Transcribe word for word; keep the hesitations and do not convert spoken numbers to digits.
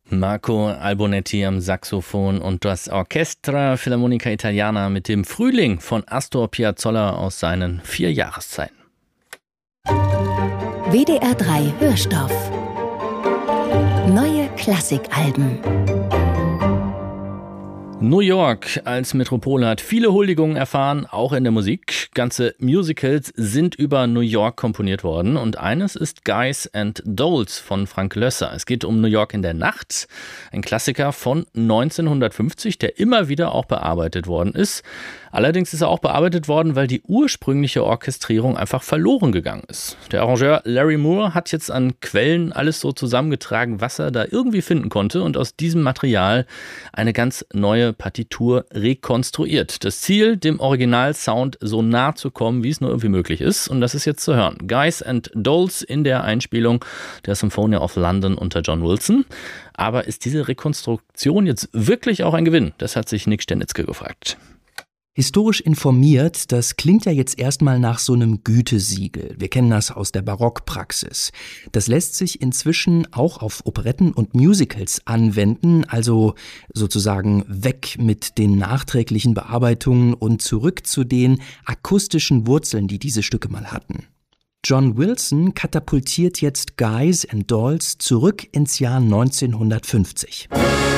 Marco Albonetti am Saxophon und das Orchestra Filarmonica Italiana mit dem Frühling von Astor Piazzolla aus seinen vier Jahreszeiten. W D R drei Hörstoff. Neue Klassikalben. New York als Metropole hat viele Huldigungen erfahren, auch in der Musik. Ganze Musicals sind über New York komponiert worden und eines ist Guys and Dolls von Frank Loesser. Es geht um New York in der Nacht, ein Klassiker von neunzehnhundertfünfzig, der immer wieder auch bearbeitet worden ist. Allerdings ist er auch bearbeitet worden, weil die ursprüngliche Orchestrierung einfach verloren gegangen ist. Der Arrangeur Larry Moore hat jetzt an Quellen alles so zusammengetragen, was er da irgendwie finden konnte und aus diesem Material eine ganz neue Partitur rekonstruiert. Das Ziel, dem Originalsound so nah zu kommen, wie es nur irgendwie möglich ist. Und das ist jetzt zu hören. Guys and Dolls in der Einspielung der Symphonia of London unter John Wilson. Aber ist diese Rekonstruktion jetzt wirklich auch ein Gewinn? Das hat sich Nick Sternitzke gefragt. Historisch informiert, das klingt ja jetzt erstmal nach so einem Gütesiegel. Wir kennen das aus der Barockpraxis. Das lässt sich inzwischen auch auf Operetten und Musicals anwenden, also sozusagen weg mit den nachträglichen Bearbeitungen und zurück zu den akustischen Wurzeln, die diese Stücke mal hatten. John Wilson katapultiert jetzt Guys and Dolls zurück ins Jahr neunzehnhundertfünfzig.